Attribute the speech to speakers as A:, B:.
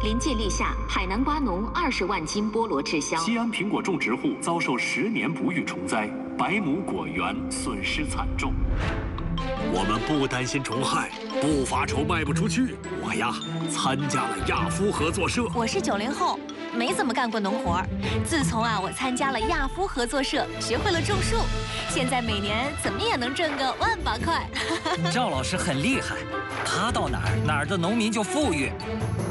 A: 临近立夏，海南瓜农20万斤菠萝滞销。
B: 西安苹果种植户遭受10年不遇虫灾，百亩果园损失惨重。
C: 我们不担心虫害，不发愁卖不出去。我呀，参加了亚夫合作社。
D: 我是90后，没怎么干过农活。自从我参加了亚夫合作社，学会了种树，现在每年怎么也能挣个1万把块。
E: 赵老师很厉害，他到哪儿的农民就富裕。